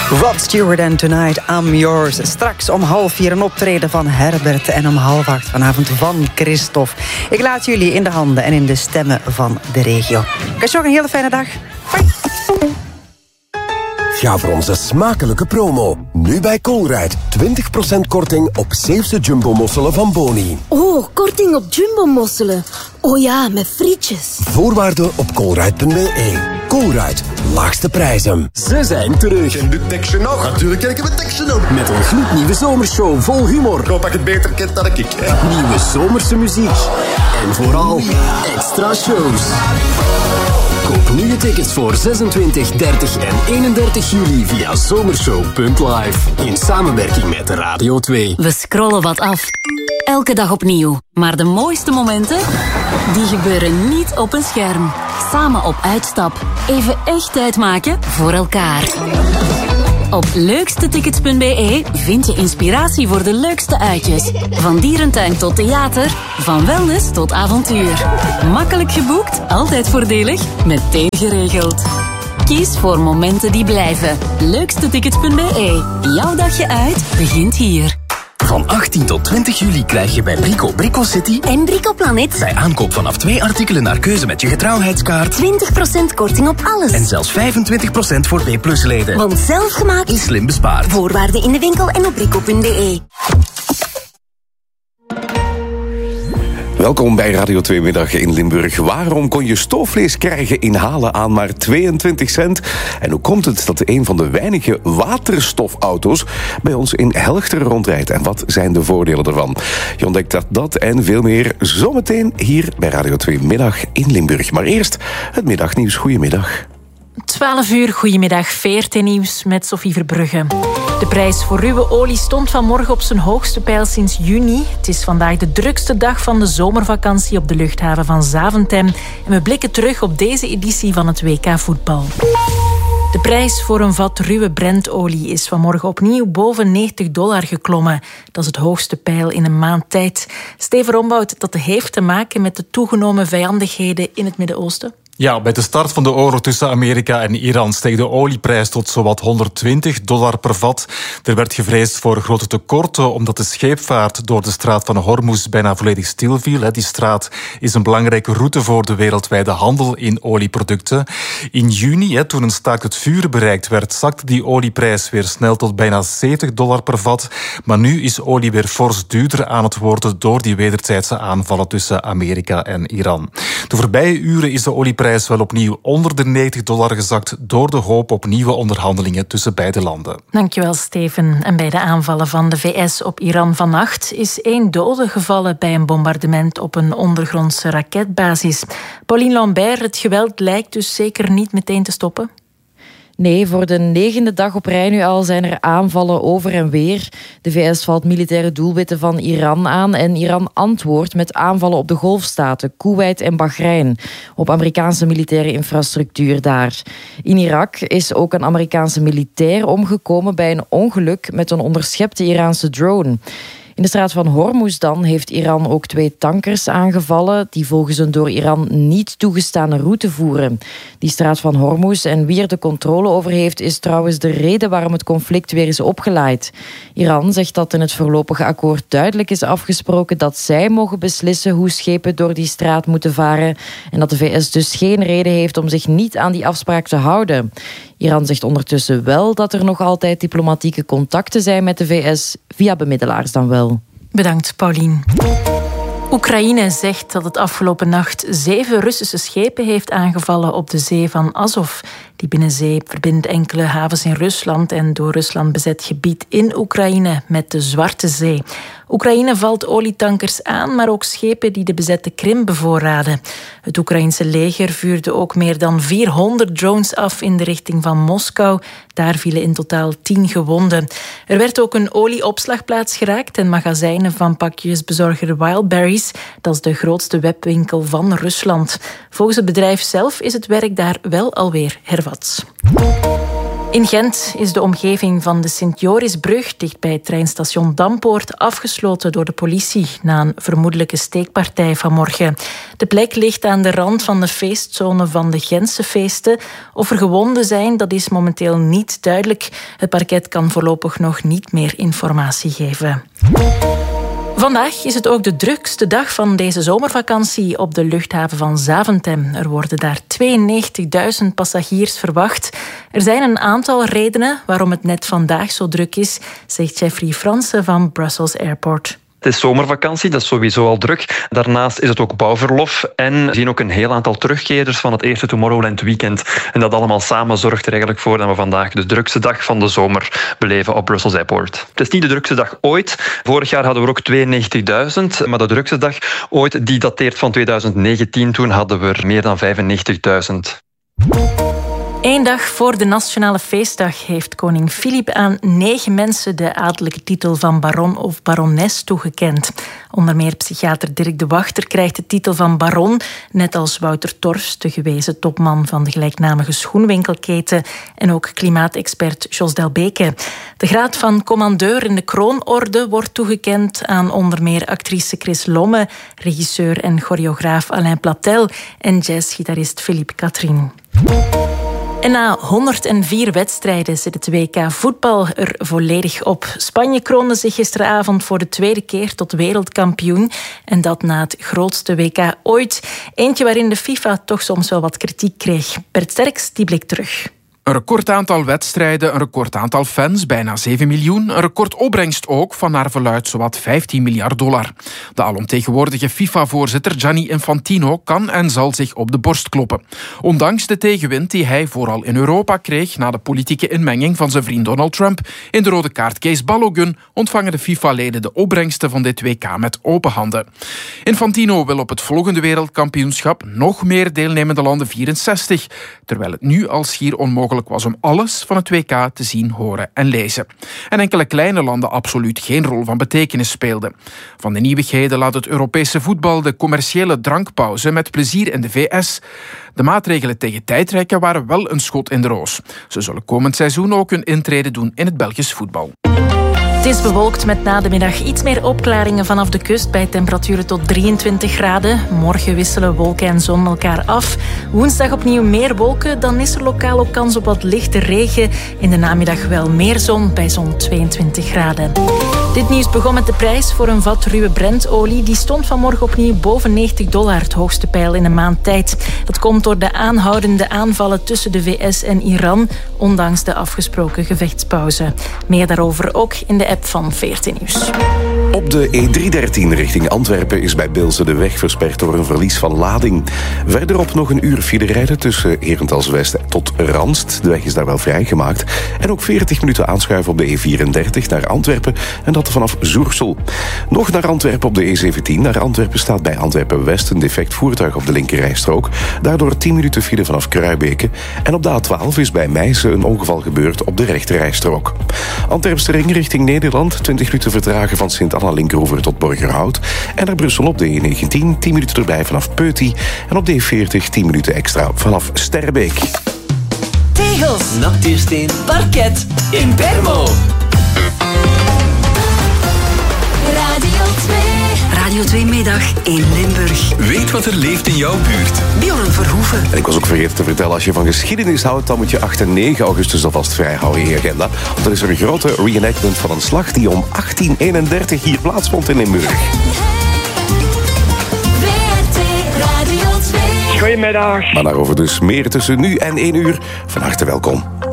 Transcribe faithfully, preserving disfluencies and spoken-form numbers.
Rod Stewart en Tonight I'm Yours. Straks om half vier een optreden van Herbert en om half acht vanavond van Christophe. Ik laat jullie in de handen en in de stemmen van de regio. Ik wens je nog een hele fijne dag. Bye. Ga voor onze smakelijke promo. Nu bij Colruyt. twintig procent korting op Zeeuwse jumbo-mosselen van Boni. Oh, korting op jumbo-mosselen. Oh ja, met frietjes. Voorwaarden op colruyt punt b e. Colruyt. Laagste prijzen. Ze zijn terug. En de teksten nog? Natuurlijk kijken we teksten nog. Met een gloednieuwe zomershow vol humor. Ik hoop dat ik het beter kent dan ik. Nieuwe zomerse muziek. En vooral extra shows. Koop nu je tickets voor zesentwintig, dertig en eenendertig juli via zomershow punt live. In samenwerking met Radio twee. We scrollen wat af. Elke dag opnieuw. Maar de mooiste momenten, die gebeuren niet op een scherm. Samen op uitstap. Even echt tijd maken voor elkaar. Op leukstetickets punt b e vind je inspiratie voor de leukste uitjes. Van dierentuin tot theater, van wellness tot avontuur. Makkelijk geboekt, altijd voordelig, meteen geregeld. Kies voor momenten die blijven. leukstetickets punt b e. Jouw dagje uit begint hier. Van achttien tot twintig juli krijg je bij Brico Brico City en Brico Planet bij aankoop vanaf twee artikelen naar keuze met je getrouwheidskaart twintig procent korting op alles. En zelfs vijfentwintig procent voor B plus leden. Want zelfgemaakt is slim bespaard. Voorwaarden in de winkel en op brico punt b e. Welkom bij Radio twee Middag in Limburg. Waarom kon je stoofvlees krijgen in Halen aan maar tweeëntwintig cent? En hoe komt het dat een van de weinige waterstofauto's bij ons in Helchter rondrijdt? En wat zijn de voordelen ervan? Je ontdekt dat, dat en veel meer zometeen hier bij Radio twee Middag in Limburg. Maar eerst het middagnieuws. Goedemiddag. twaalf uur, goedemiddag, V R T-nieuws met Sophie Verbrugge. De prijs voor ruwe olie stond vanmorgen op zijn hoogste peil sinds juni. Het is vandaag de drukste dag van de zomervakantie op de luchthaven van Zaventem. En we blikken terug op deze editie van het W K voetbal. De prijs voor een vat ruwe Brentolie is vanmorgen opnieuw boven negentig dollar geklommen. Dat is het hoogste peil in een maand tijd. Steven Rombout, dat heeft te maken met de toegenomen vijandigheden in het Midden-Oosten? Ja, bij de start van de oorlog tussen Amerika en Iran steeg de olieprijs tot zowat honderdtwintig dollar per vat. Er werd gevreesd voor grote tekorten omdat de scheepvaart door de straat van Hormuz bijna volledig stilviel. Die straat is een belangrijke route voor de wereldwijde handel in olieproducten. In juni, toen een staakt het vuren bereikt werd, zakte die olieprijs weer snel tot bijna zeventig dollar per vat. Maar nu is olie weer fors duurder aan het worden door die wederzijdse aanvallen tussen Amerika en Iran. De voorbije uren is de olieprijs wel opnieuw onder de negentig dollar gezakt door de hoop op nieuwe onderhandelingen tussen beide landen. Dankjewel, Steven. En bij de aanvallen van de V S op Iran vannacht is één dode gevallen bij een bombardement op een ondergrondse raketbasis. Pauline Lambert, het geweld lijkt dus zeker niet meteen te stoppen? Nee, voor de negende dag op rij nu al zijn er aanvallen over en weer. De V S valt militaire doelwitten van Iran aan en Iran antwoordt met aanvallen op de golfstaten, Koeweit en Bahrein, op Amerikaanse militaire infrastructuur daar. In Irak is ook een Amerikaanse militair omgekomen bij een ongeluk met een onderschepte Iraanse drone. In de straat van Hormuz dan heeft Iran ook twee tankers aangevallen die volgens een door Iran niet toegestane route voeren. Die straat van Hormuz en wie er de controle over heeft is trouwens de reden waarom het conflict weer is opgeleid. Iran zegt dat in het voorlopige akkoord duidelijk is afgesproken dat zij mogen beslissen hoe schepen door die straat moeten varen en dat de V S dus geen reden heeft om zich niet aan die afspraak te houden. Iran zegt ondertussen wel dat er nog altijd diplomatieke contacten zijn met de V S, via bemiddelaars dan wel. Bedankt, Paulien. Oekraïne zegt dat het afgelopen nacht zeven Russische schepen heeft aangevallen op de zee van Azov. Die binnenzee verbindt enkele havens in Rusland en door Rusland bezet gebied in Oekraïne met de Zwarte Zee. Oekraïne valt olietankers aan, maar ook schepen die de bezette Krim bevoorraden. Het Oekraïense leger vuurde ook meer dan vierhonderd drones af in de richting van Moskou. Daar vielen in totaal tien gewonden. Er werd ook een olieopslagplaats geraakt en magazijnen van pakjesbezorger Wildberries. Dat is de grootste webwinkel van Rusland. Volgens het bedrijf zelf is het werk daar wel alweer hervat. In Gent is de omgeving van de Sint-Jorisbrug dicht bij het treinstation Dampoort afgesloten door de politie na een vermoedelijke steekpartij vanmorgen. De plek ligt aan de rand van de feestzone van de Gentse feesten. Of er gewonden zijn, dat is momenteel niet duidelijk. Het parket kan voorlopig nog niet meer informatie geven. Vandaag is het ook de drukste dag van deze zomervakantie op de luchthaven van Zaventem. Er worden daar tweeënnegentigduizend passagiers verwacht. Er zijn een aantal redenen waarom het net vandaag zo druk is, zegt Jeffrey Fransen van Brussels Airport. Het is zomervakantie, dat is sowieso al druk. Daarnaast is het ook bouwverlof en we zien ook een heel aantal terugkeerders van het eerste Tomorrowland weekend. En dat allemaal samen zorgt er eigenlijk voor dat we vandaag de drukste dag van de zomer beleven op Brussels Airport. Het is niet de drukste dag ooit. Vorig jaar hadden we ook tweeënnegentigduizend, maar de drukste dag ooit die dateert van tweeduizend negentien. Toen hadden we er meer dan vijfennegentigduizend. Eén dag voor de Nationale Feestdag heeft koning Filip aan negen mensen de adellijke titel van baron of barones toegekend. Onder meer psychiater Dirk de Wachter krijgt de titel van baron, net als Wouter Torfs, de gewezen topman van de gelijknamige schoenwinkelketen, en ook klimaatexpert Jos Delbeke. De graad van commandeur in de kroonorde wordt toegekend aan onder meer actrice Chris Lomme, regisseur en choreograaf Alain Platel en jazzgitarist Philippe Catherine. En na honderdvier wedstrijden zit het W K voetbal er volledig op. Spanje kroonde zich gisteravond voor de tweede keer tot wereldkampioen. En dat na het grootste W K ooit. Eentje waarin de FIFA toch soms wel wat kritiek kreeg. Bert Sterks, die blik terug. Een record aantal wedstrijden, een record aantal fans, bijna zeven miljoen. Een record opbrengst ook, van naar verluidt zowat vijftien miljard dollar. De alomtegenwoordige FIFA-voorzitter Gianni Infantino kan en zal zich op de borst kloppen. Ondanks de tegenwind die hij vooral in Europa kreeg na de politieke inmenging van zijn vriend Donald Trump in de rode kaartcase Balogun, ontvangen de FIFA-leden de opbrengsten van dit W K met open handen. Infantino wil op het volgende wereldkampioenschap nog meer deelnemende landen vierenzestig, terwijl het nu al schier onmogelijk was om alles van het W K te zien, horen en lezen. En enkele kleine landen absoluut geen rol van betekenis speelden. Van de nieuwigheden laat het Europese voetbal de commerciële drankpauze met plezier in de V S. De maatregelen tegen tijdrekken waren wel een schot in de roos. Ze zullen komend seizoen ook hun intrede doen in het Belgisch voetbal. Het is bewolkt met na de middag iets meer opklaringen vanaf de kust bij temperaturen tot drieëntwintig graden. Morgen wisselen wolken en zon elkaar af. Woensdag opnieuw meer wolken, dan is er lokaal ook kans op wat lichte regen. In de namiddag wel meer zon bij zo'n tweeëntwintig graden. Dit nieuws begon met de prijs voor een vat ruwe Brentolie. Die stond vanmorgen opnieuw boven negentig dollar, het hoogste peil in een maand tijd. Dat komt door de aanhoudende aanvallen tussen de V S en Iran, ondanks de afgesproken gevechtspauze. Meer daarover ook in de app van veertien Nieuws. Op de E driehonderddertien richting Antwerpen is bij Bilze de weg versperd door een verlies van lading. Verderop nog een uur file rijden tussen Herentals West tot Ranst. De weg is daar wel vrijgemaakt. En ook veertig minuten aanschuiven op de E vierendertig naar Antwerpen en dat vanaf Zoersel. Nog naar Antwerpen op de E zeventien. Naar Antwerpen staat bij Antwerpen West een defect voertuig op de linkerrijstrook. Daardoor tien minuten file vanaf Kruibeke. En op de A twaalf is bij Meissen een ongeval gebeurd op de rechterrijstrook. Antwerpse ring richting Nederland. twintig minuten vertragen van Sint-Anna Linkeroever tot Borgerhout. En naar Brussel op de E negentien. tien minuten erbij vanaf Peuty. En op de E veertig tien minuten extra vanaf Sterrebeek. Tegels, nachtuursteen, parket, in Bermo. Radio twee. Radio twee Middag in Limburg. Weet wat er leeft in jouw buurt. Bjorn Verhoeven. En ik was ook vergeten te vertellen, als je van geschiedenis houdt, dan moet je acht en negen augustus alvast vrijhouden in je agenda. Want er is er een grote reenactment van een slag die om achttien eenendertig hier plaatsvond in Limburg. Goedemiddag. Maar daarover dus meer tussen nu en één uur. Van harte welkom.